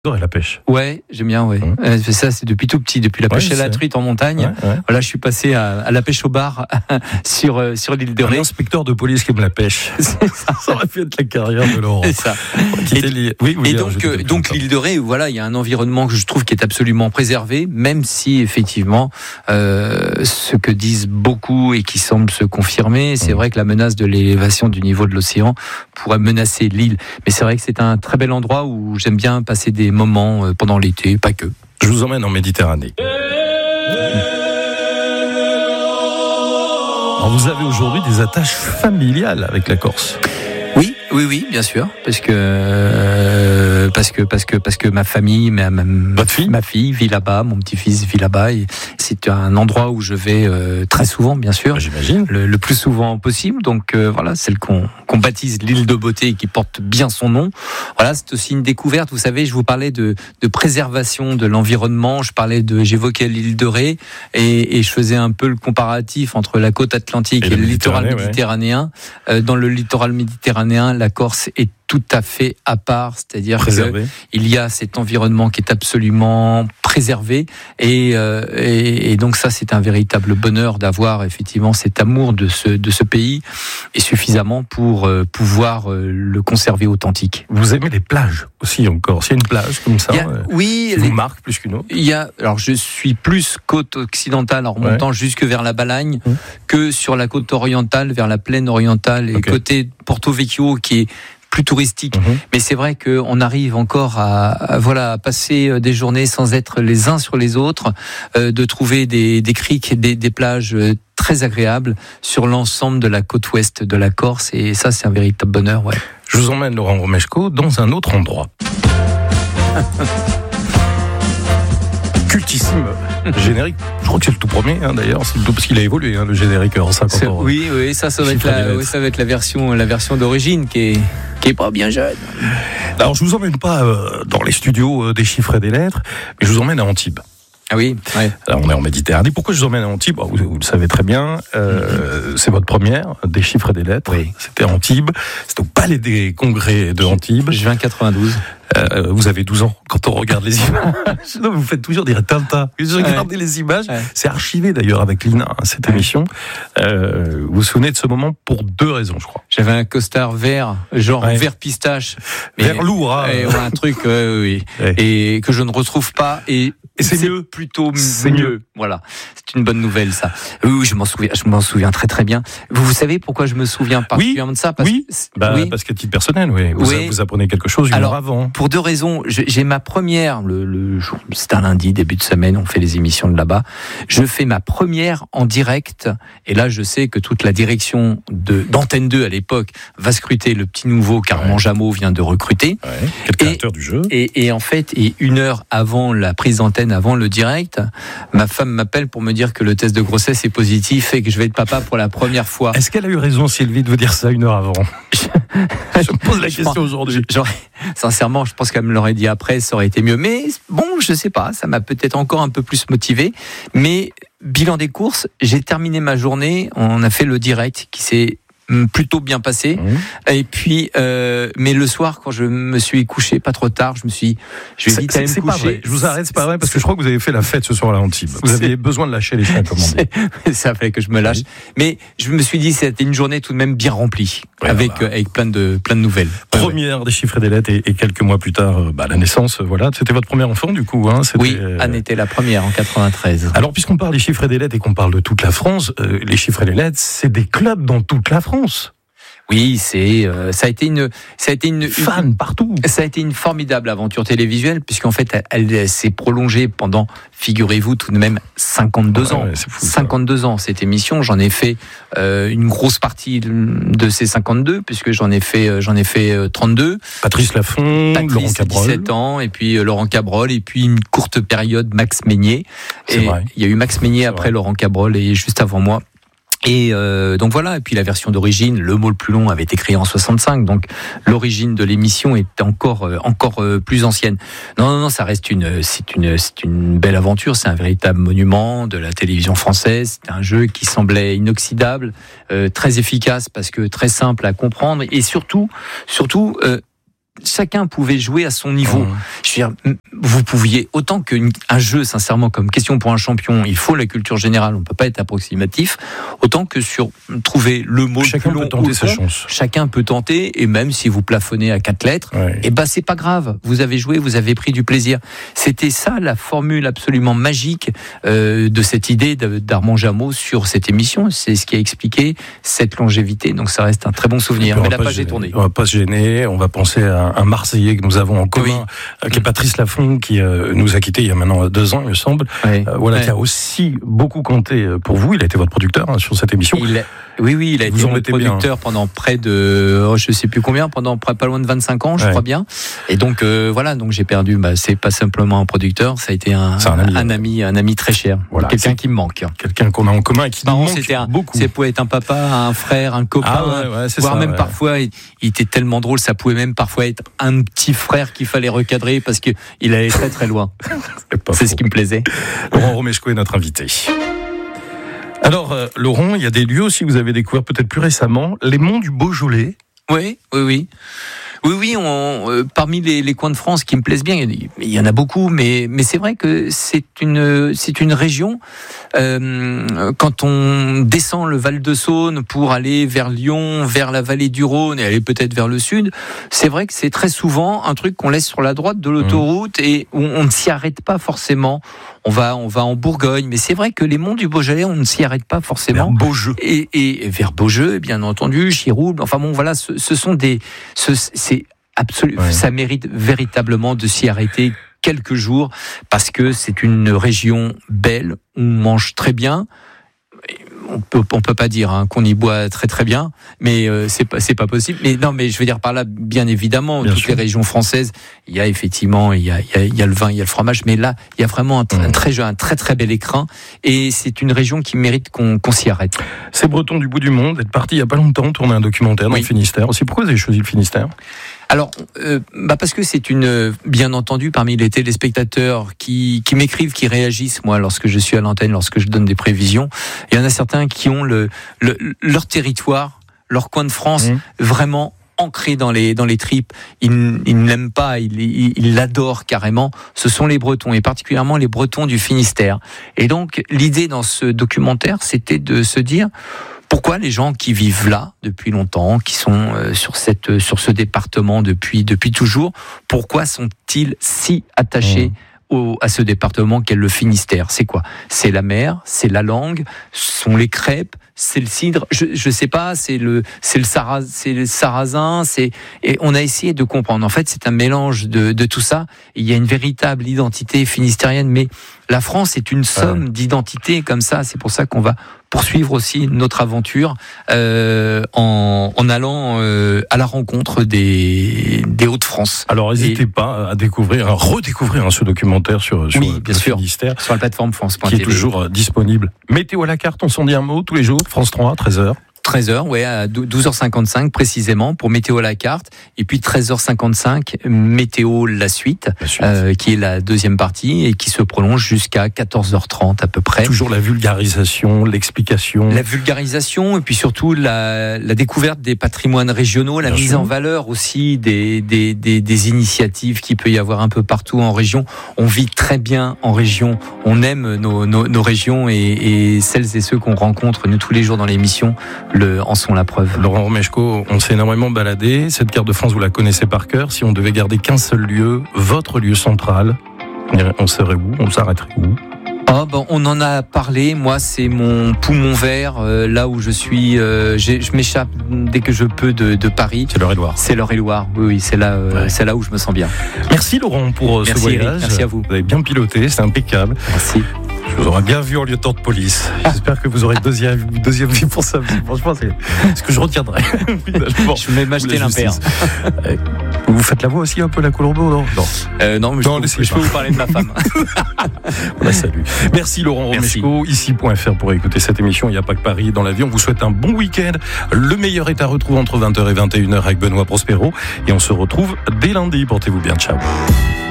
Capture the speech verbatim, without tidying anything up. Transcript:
Et la pêche. Ouais, j'aime bien, ouais. Mmh. Euh, ça, c'est depuis tout petit, depuis la pêche ouais, à la truite en montagne. Ouais, ouais. Voilà, je suis passé à, à la pêche au bar sur euh, sur l'île de Ré. Un inspecteur de police qui aime la pêche. C'est ça. Ça aurait pu être la carrière de Laurent. C'est ça. Et, oui, oui, et donc, euh, donc l'île de Ré, voilà, il y a un environnement que je trouve qui est absolument préservé, même si effectivement, euh, ce que disent beaucoup et qui semble se confirmer, c'est mmh. vrai que la menace de l'élévation du niveau de l'océan pourrait menacer l'île. Mais c'est vrai que c'est un très bel endroit où j'aime bien passer des moments pendant l'été, pas que. Je vous emmène en Méditerranée. Alors vous avez aujourd'hui des attaches familiales avec la Corse. Oui, oui, oui, bien sûr, parce que euh, parce que parce que parce que ma famille, ma, ma, Votre fille, ma fille vit là-bas, mon petit-fils vit là-bas. Et c'est un endroit où je vais euh, très souvent, bien sûr. J'imagine. Le, le plus souvent possible. Donc euh, voilà, celle qu'on qu'on baptise l'île de beauté et qui porte bien son nom. Voilà, c'est aussi une découverte. Vous savez, je vous parlais de de préservation de l'environnement. Je parlais de, j'évoquais l'île de Ré et, et je faisais un peu le comparatif entre la côte atlantique et, et le, le littoral méditerranéen. Ouais. Euh, dans le littoral méditerranéen, la Corse est tout à fait à part, c'est-à-dire qu'il y a cet environnement qui est absolument préservé et, euh, et, et donc ça c'est un véritable bonheur d'avoir effectivement cet amour de ce, de ce pays et suffisamment pour euh, pouvoir euh, le conserver authentique. Vous aimez les plages aussi en Corse? Il y a une plage comme ça a, euh, oui, qui les, vous marque plus qu'une autre? Il y a, alors je suis plus côte occidentale en remontant ouais. jusque vers la Balagne mmh. que sur la côte orientale, vers la plaine orientale et okay. côté Porto Vecchio qui est plus touristique, mmh. mais c'est vrai qu'on arrive encore à, à voilà à passer des journées sans être les uns sur les autres, euh, de trouver des, des criques, des, des plages très agréables sur l'ensemble de la côte ouest de la Corse, et ça c'est un véritable bonheur. Ouais. Je vous emmène Laurent Romeshko dans un autre endroit. Cultissime générique. Je crois que c'est le tout premier, hein, d'ailleurs, c'est le tout, parce qu'il a évolué, hein, le générique en cinquante ans. Oui, oui, ça, ça va être la, oui, ça va être la version, la version d'origine qui est, qui est pas bien jeune. Alors, je vous emmène pas euh, dans les studios euh, des chiffres et des lettres, mais je vous emmène à Antibes. Ah oui, ouais. Alors, on est en Méditerranée. Pourquoi je vous emmène à Antibes? vous, vous le savez très bien. Euh, mm-hmm. C'est votre première, des chiffres et des lettres. Oui. C'était à Antibes. C'était au Palais des Congrès de Antibes. Je viens quatre-vingt-douze. Euh, vous avez douze ans quand on regarde les images. Non, vous faites toujours dire Tintin. Vous regardez ouais. les images. Ouais. C'est archivé d'ailleurs avec Lina, hein, cette ouais. émission. Euh, vous vous souvenez de ce moment pour deux raisons, je crois. J'avais un costard vert, genre ouais. vert pistache. Vert lourd, hein. Et, ouais, un truc, euh, oui. Ouais. Et que je ne retrouve pas. Et, et c'est, c'est mieux. Plutôt c'est mieux. mieux. Voilà. C'est une bonne nouvelle, ça. Oui, oui, je m'en souviens, je m'en souviens très très bien. Vous, vous savez pourquoi je me souviens particulièrement oui, de ça? Parce, oui. Bah, oui. Parce qu'à titre personnel, oui. Vous, oui. vous apprenez quelque chose une Alors, heure avant. Pour deux raisons. J'ai ma première, le, le jour, c'est un lundi, début de semaine, on fait les émissions de là-bas. Je fais ma première en direct. Et là, je sais que toute la direction de, d'Antenne deux à l'époque va scruter le petit nouveau qu'Armand ouais. Jameau vient de recruter. Ouais. Quel créateur du jeu. Et, et en fait, et une heure avant la prise d'antenne, avant le direct, ma femme m'appelle pour me dire que le test de grossesse est positif et que je vais être papa pour la première fois. Est-ce qu'elle a eu raison, Sylvie, de vous dire ça une heure avant? Je me pose la question pense, aujourd'hui. Sincèrement, je pense qu'elle me l'aurait dit après, ça aurait été mieux. Mais bon, je sais pas, ça m'a peut-être encore un peu plus motivé. Mais bilan des courses, j'ai terminé ma journée, on a fait le direct qui s'est plutôt bien passé. Mmh. Et puis, euh, mais le soir, quand je me suis couché, pas trop tard, je me suis, je vais vite aller me coucher. Pas vrai. Je vous arrête, c'est pas vrai, parce que je crois que vous avez fait la fête ce soir à Antibes. Vous aviez besoin de lâcher les chiens, comme on dit. Ça fallait que je me lâche. Oui. Mais je me suis dit, c'était une journée tout de même bien remplie, ouais, avec bah. euh, avec plein de plein de nouvelles. Première ouais. des chiffres et des lettres, et, et quelques mois plus tard, bah, la naissance. Voilà, c'était votre premier enfant, du coup. Hein, oui, Anne était la première en quatre-vingt-treize. Alors, puisqu'on parle des chiffres et des lettres et qu'on parle de toute la France, euh, les chiffres et les lettres, c'est des clubs dans toute la France. Oui, c'est euh, ça a été une ça a été une fan une, partout. Ça a été une formidable aventure télévisuelle puisqu'en fait elle, elle s'est prolongée pendant, figurez-vous, tout de même cinquante-deux ouais, ans. Ouais, c'est fou, cinquante-deux ça. Ans cette émission, j'en ai fait euh, une grosse partie de ces cinquante-deux puisque j'en ai fait j'en ai fait euh, trente-deux. Patrice Laffont, Patrice, Laurent Cabrol, dix-sept ans et puis euh, Laurent Cabrol et puis une courte période Max Meignier. C'est et vrai. Il y a eu Max Meignier c'est après vrai. Laurent Cabrol et juste avant moi. Et euh, donc voilà, et puis la version d'origine, le mot le plus long avait été créé en soixante-cinq, donc l'origine de l'émission est encore euh, encore euh, plus ancienne. Non non non, ça reste une c'est une c'est une belle aventure, c'est un véritable monument de la télévision française, c'est un jeu qui semblait inoxydable, euh, très efficace parce que très simple à comprendre et surtout surtout euh, chacun pouvait jouer à son niveau. Mmh. Je veux dire, vous pouviez, autant qu'un jeu, sincèrement, comme question pour un champion, il faut la culture générale, on ne peut pas être approximatif, autant que sur trouver le mot chacun le plus long peut tenter ou sa long, chance. Chacun peut tenter, et même si vous plafonnez à quatre lettres, ouais. et ben c'est pas grave. Vous avez joué, vous avez pris du plaisir. C'était ça la formule absolument magique euh, de cette idée d'Armand Jameau sur cette émission. C'est ce qui a expliqué cette longévité. Donc ça reste un très bon souvenir. Mais la page est tournée. On va pas se gêner. On va penser à un Marseillais que nous avons en commun, oui. qui est Patrice Laffont, qui euh, nous a quittés il y a maintenant deux ans, il me semble. Oui. Euh, voilà, oui. qui a aussi beaucoup compté pour vous. Il a été votre producteur hein, sur cette émission. Il a... Oui, oui, il a vous été mon producteur bien. pendant près de, oh, je sais plus combien, pendant pas loin de vingt-cinq ans, je ouais. crois bien. Et donc euh, voilà, donc j'ai perdu. Bah, c'est pas simplement un producteur, ça a été un, un, ami, un ami, un ami très cher. Voilà, quelqu'un qui me manque. Quelqu'un qu'on a en commun et qui nous manque c'était un, beaucoup. C'est pouvait être un papa, un frère, un copain, ah ouais, ouais, voire ça, même ouais. parfois, il, il était tellement drôle, ça pouvait même parfois être un petit frère qu'il fallait recadrer parce que il allait très très loin. c'est c'est ce qui me plaisait. Laurent Romeshko est notre invité. Alors, euh, Laurent, il y a des lieux aussi que vous avez découvert peut-être plus récemment, les monts du Beaujolais. Oui, oui, oui. Oui, oui, on, euh, parmi les, les coins de France qui me plaisent bien, il y en a beaucoup, mais, mais c'est vrai que c'est une, c'est une région, euh, quand on descend le Val-de-Saône pour aller vers Lyon, vers la vallée du Rhône et aller peut-être vers le sud, c'est vrai que c'est très souvent un truc qu'on laisse sur la droite de l'autoroute mmh. et où on ne s'y arrête pas forcément. On va, on va en Bourgogne, mais c'est vrai que les monts du Beaujolais, on ne s'y arrête pas forcément. Vers Beaujeu. Et, et, et vers Beaujeu, bien entendu, Chirouble. Enfin bon, voilà, ce, ce sont des, ce, c'est absolu, ouais. ça mérite véritablement de s'y arrêter quelques jours parce que c'est une région belle, on mange très bien. On peut, on peut pas dire hein, qu'on y boit très très bien, mais euh, c'est pas c'est pas possible. Mais non, mais je veux dire par là, bien évidemment, bien toutes sûr. les régions françaises, il y a effectivement, il y a, il y a, il y a le vin, il y a le fromage, mais là, il y a vraiment un, mmh. un très un très très bel écrin, et c'est une région qui mérite qu'on, qu'on s'y arrête. Ces Bretons du bout du monde, vous êtes partis il y a pas longtemps tourner un documentaire dans oui. le Finistère. Aussi, pourquoi vous avez choisi le Finistère ? Alors, euh, bah parce que c'est une, bien entendu, parmi les téléspectateurs qui, qui m'écrivent, qui réagissent, moi, lorsque je suis à l'antenne, lorsque je donne des prévisions, il y en a certains qui ont le, le leur territoire, leur coin de France, mmh. vraiment ancré dans les dans les tripes. Ils, ils ne l'aiment pas, ils, ils, ils l'adorent carrément. Ce sont les Bretons, et particulièrement les Bretons du Finistère. Et donc, l'idée dans ce documentaire, c'était de se dire, pourquoi les gens qui vivent là depuis longtemps, qui sont euh, sur cette sur ce département depuis depuis toujours, pourquoi sont-ils si attachés mmh. au, à ce département qu'est le Finistère ? C'est quoi ? C'est la mer, c'est la langue, ce sont les crêpes, c'est le cidre. Je je sais pas, c'est le c'est le sarrasin, c'est le sarrasin, c'est et on a essayé de comprendre. En fait, c'est un mélange de de tout ça. Il y a une véritable identité finistérienne, mais la France est une somme ouais. d'identités comme ça. C'est pour ça qu'on va poursuivre aussi notre aventure euh, en, en allant euh, à la rencontre des, des Hauts-de-France. Alors n'hésitez Et... pas à découvrir, à redécouvrir hein, ce documentaire sur, sur oui, le, bien le sûr, Finistère, sur la plateforme France point qui T V. Est toujours euh, disponible. Météo à la carte, on s'en dit un mot tous les jours, France trois, treize heures. treize heures, ouais, à douze heures cinquante-cinq précisément pour Météo à la carte, et puis treize heures cinquante-cinq Météo la suite, la suite. Euh, qui est la deuxième partie et qui se prolonge jusqu'à quatorze heures trente à peu près. Toujours la vulgarisation, l'explication. La vulgarisation et puis surtout la, la découverte des patrimoines régionaux, la Bien mise sûr. en valeur aussi des, des, des, des initiatives qu'il peut y avoir un peu partout en région. On vit très bien en région, on aime nos, nos, nos régions et, et celles et ceux qu'on rencontre nous tous les jours dans l'émission Le, en sont la preuve. Laurent Romeshko, on s'est énormément baladé. Cette carte de France, vous la connaissez par cœur. Si on devait garder qu'un seul lieu, votre lieu central, on serait où ? On s'arrêterait où ? Oh, ben, on en a parlé. Moi, c'est mon poumon vert, euh, là où je suis. Euh, j'ai, je m'échappe dès que je peux de, de Paris. C'est l'Eure-et-Loire. C'est l'Eure-et-Loire. Oui, oui, c'est là, euh, ouais. c'est là où je me sens bien. Merci Laurent pour Merci, ce voyage. Eric, merci à vous. Vous avez bien piloté, c'est impeccable. Merci. Je vous aurais bien vu en lieutenant de police. J'espère que vous aurez deuxième, deuxième vie pour ça. Franchement, c'est ce que je retiendrai. Je vais m'acheter l'impair. Vous faites la voix aussi un peu, la Colombo, non Non, euh, non mais non, je, peux, je peux vous parler de ma femme. On la salue. Merci Laurent Romeshko. Ici point F R pour écouter cette émission. Il n'y a pas que Paris dans l'avion. On vous souhaite un bon week-end. Le meilleur est à retrouver entre vingt heures et vingt et une heures avec Benoît Prospero. Et on se retrouve dès lundi. Portez-vous bien. Ciao.